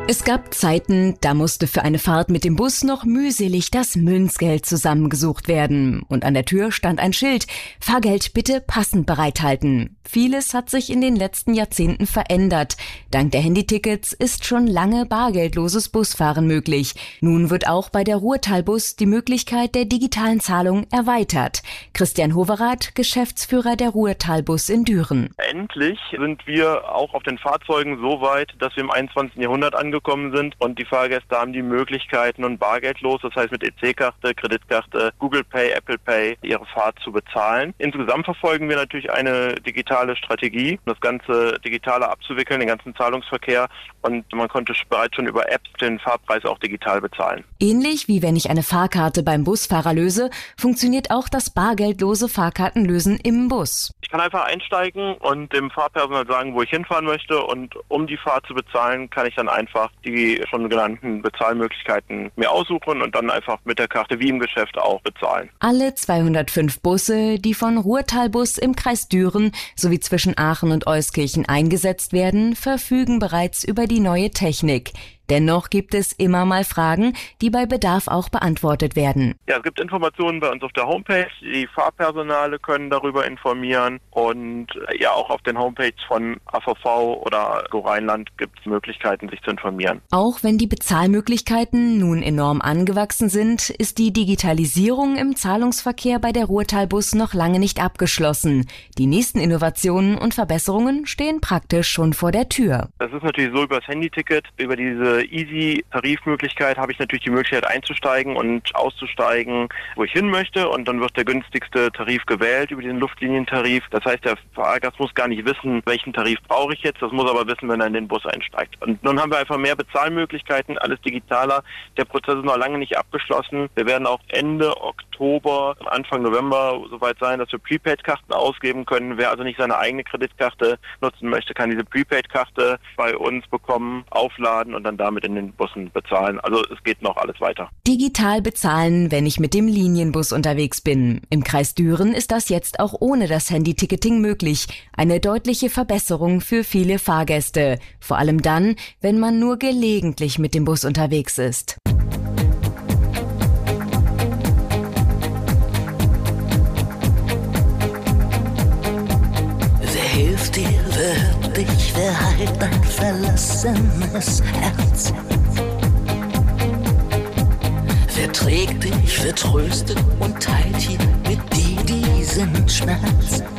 Es gab Zeiten, da musste für eine Fahrt mit dem Bus noch mühselig das Münzgeld zusammengesucht werden. Und an der Tür stand ein Schild: Fahrgeld bitte passend bereithalten. Vieles hat sich in den letzten Jahrzehnten verändert. Dank der Handytickets ist schon lange bargeldloses Busfahren möglich. Nun wird auch bei der Ruhrtalbus die Möglichkeit der digitalen Zahlung erweitert. Christian Hoverath, Geschäftsführer der Ruhrtalbus in Düren. Endlich sind wir auch auf den Fahrzeugen so weit, dass wir im 21. Jahrhundert angekommen sind und die Fahrgäste haben die Möglichkeiten, und bargeldlos, das heißt mit EC-Karte, Kreditkarte, Google Pay, Apple Pay, ihre Fahrt zu bezahlen. Insgesamt verfolgen wir natürlich eine digitale Strategie, das ganze Digitale abzuwickeln, den ganzen Zahlungsverkehr, und man konnte bereits schon über Apps den Fahrpreis auch digital bezahlen. Ähnlich wie wenn ich eine Fahrkarte beim Busfahrer löse, funktioniert auch das bargeldlose Fahrkartenlösen im Bus. Ich kann einfach einsteigen und dem Fahrpersonal sagen, wo ich hinfahren möchte, und um die Fahrt zu bezahlen, kann ich dann einfach die schon genannten Bezahlmöglichkeiten mir aussuchen und dann einfach mit der Karte wie im Geschäft auch bezahlen. Alle 205 Busse, die von Ruhrtalbus im Kreis Düren sowie zwischen Aachen und Euskirchen eingesetzt werden, verfügen bereits über die neue Technik. Dennoch gibt es immer mal Fragen, die bei Bedarf auch beantwortet werden. Ja, es gibt Informationen bei uns auf der Homepage. Die Fahrpersonale können darüber informieren, und ja, auch auf den Homepages von AVV oder Go Rheinland gibt es Möglichkeiten, sich zu informieren. Auch wenn die Bezahlmöglichkeiten nun enorm angewachsen sind, ist die Digitalisierung im Zahlungsverkehr bei der Ruhrtalbus noch lange nicht abgeschlossen. Die nächsten Innovationen und Verbesserungen stehen praktisch schon vor der Tür. Das ist natürlich so: über das Handyticket, über diese Easy-Tarifmöglichkeit habe ich natürlich die Möglichkeit einzusteigen und auszusteigen, wo ich hin möchte, und dann wird der günstigste Tarif gewählt über den Luftlinientarif. Das heißt, der Fahrgast muss gar nicht wissen, welchen Tarif brauche ich jetzt, das muss aber wissen, wenn er in den Bus einsteigt. Und nun haben wir einfach mehr Bezahlmöglichkeiten, alles digitaler. Der Prozess ist noch lange nicht abgeschlossen. Wir werden auch Ende Oktober, Anfang November soweit sein, dass wir Prepaid-Karten ausgeben können. Wer also nicht seine eigene Kreditkarte nutzen möchte, kann diese Prepaid-Karte bei uns bekommen, aufladen und dann damit in den Bussen bezahlen. Also es geht noch alles weiter. Digital bezahlen, wenn ich mit dem Linienbus unterwegs bin. Im Kreis Düren ist das jetzt auch ohne das Handyticketing möglich. Eine deutliche Verbesserung für viele Fahrgäste. Vor allem dann, wenn man nur gelegentlich mit dem Bus unterwegs ist. Wer hilft dir, wer hört dich, wer heilt dein verlassenes Herz? Wer trägt dich, wer tröstet und teilt hier mit dir diesen Schmerz?